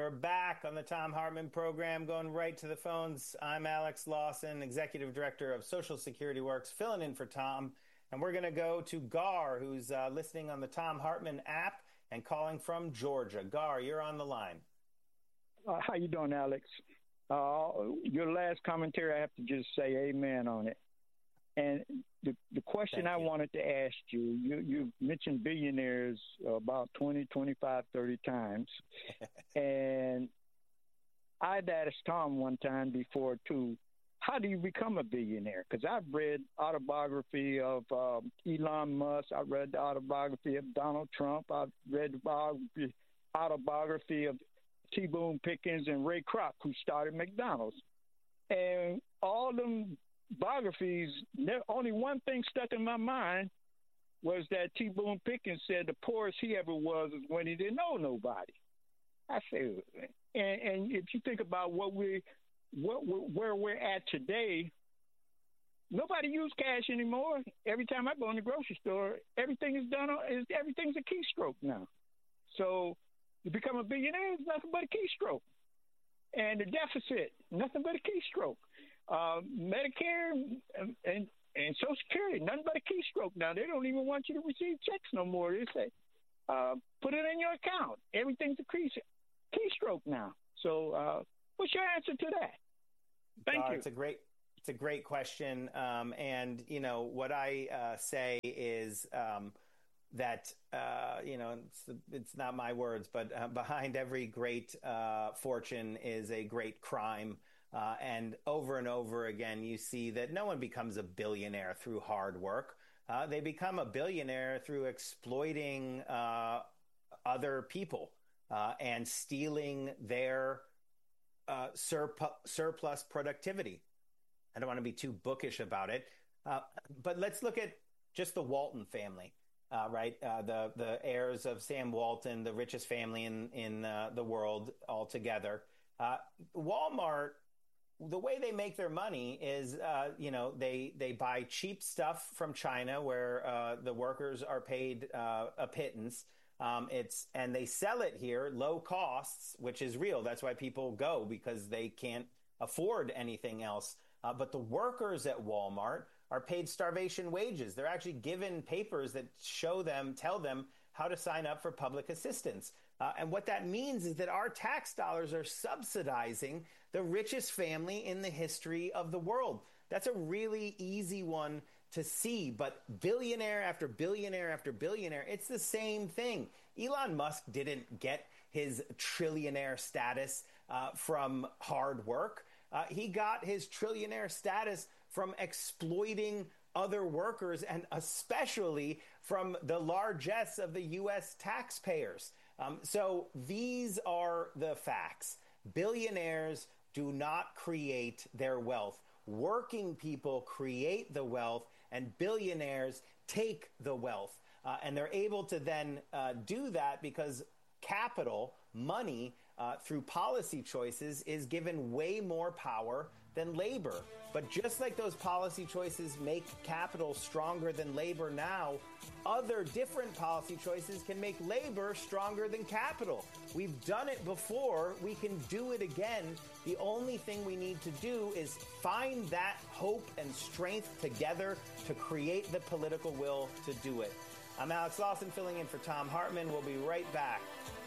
we're back on the Thom Hartmann program, going right to the phones. I'm Alex Lawson, Executive Director of Social Security Works, filling in for Tom. And we're going to go to Gar, who's listening on the Thom Hartmann app and calling from Georgia. Gar, you're on the line. How you doing, Alex? Your last commentary, I have to just say amen on it. And the question I wanted to ask you mentioned billionaires about 20, 25, 30 times. And I'd asked Tom one time before, too, how do you become a billionaire? Because I've read autobiography of Elon Musk. I've read the autobiography of Donald Trump. I've read the autobiography of T. Boone Pickens and Ray Kroc, who started McDonald's. And all them biographies, only one thing stuck in my mind was that T. Boone Pickens said the poorest he ever was when he didn't know nobody. I said, and if you think about where we're at today, nobody uses cash anymore. Every time I go in the grocery store, everything's a keystroke now. So to become a billionaire is nothing but a keystroke. And the deficit, nothing but a keystroke. Medicare and Social Security, nothing but a keystroke now. They don't even want you to receive checks no more. They say, put it in your account. Everything's a keystroke now. So what's your answer to that? Thank you. It's a great question. And, you know, what I say is that, you know, it's not my words, but behind every great fortune is a great crime. And over again, you see that no one becomes a billionaire through hard work. They become a billionaire through exploiting other people and stealing their surplus productivity. I don't want to be too bookish about it, but let's look at just the Walton family. Right, the heirs of Sam Walton, the richest family in the world altogether. Walmart, the way they make their money is, you know, they buy cheap stuff from China where the workers are paid a pittance. And they sell it here, low costs, which is real. That's why people go, because they can't afford anything else. But the workers at Walmart are paid starvation wages. They're actually given papers that tell them how to sign up for public assistance. And what that means is that our tax dollars are subsidizing the richest family in the history of the world. That's a really easy one to see, but billionaire after billionaire after billionaire, it's the same thing. Elon Musk didn't get his trillionaire status from hard work. He got his trillionaire status from exploiting other workers, and especially from the largesse of the U.S. taxpayers. So these are the facts. Billionaires do not create their wealth. Working people create the wealth, and billionaires take the wealth. And they're able to then do that because capital, money, through policy choices is given way more power than labor. But just like those policy choices make capital stronger than labor now, other different policy choices can make labor stronger than capital. We've done it before. We can do it again. The only thing we need to do is find that hope and strength together to create the political will to do it. I'm Alex Lawson, filling in for Thom Hartmann. We'll be right back.